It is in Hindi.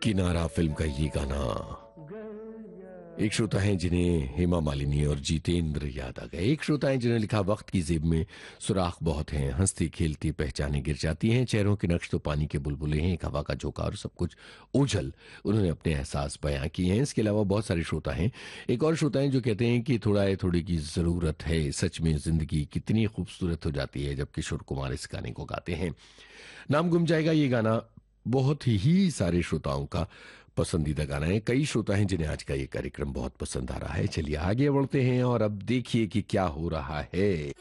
किनारा फिल्म का ये गाना एक श्रोता हैं जिन्हें हेमा मालिनी और जितेंद्र याद आ गए। एक श्रोता हैं जिन्हें लिखा वक्त की जेब में सुराख बहुत हैं, हंसती खेलती पहचाने गिर जाती हैं, चेहरों के नक्श तो पानी के बुलबुले हैं, एक हवा का झोंका और सब कुछ ओझल। उन्होंने अपने एहसास बयां किए हैं। इसके अलावा बहुत सारे श्रोता हैं। एक और श्रोता हैं जो कहते हैं कि थोड़ा है थोड़ी की जरूरत है, सच में जिंदगी कितनी खूबसूरत हो जाती है जब किशोर कुमार इस गाने को गाते हैं। नाम गुम जाएगा ये गाना बहुत ही सारे श्रोताओं का पसंदीदा गाना है। कई श्रोता हैं जिन्हें आज का ये कार्यक्रम बहुत पसंद आ रहा है। चलिए आगे बढ़ते हैं और अब देखिए कि क्या हो रहा है।